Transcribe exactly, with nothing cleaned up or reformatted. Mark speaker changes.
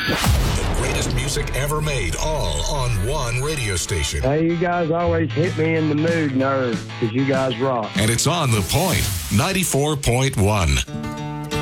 Speaker 1: The greatest music ever made, all on one radio station.
Speaker 2: Hey, you guys always hit me in the mood, nerd, because you guys rock.
Speaker 1: And it's on The Point, ninety-four point one.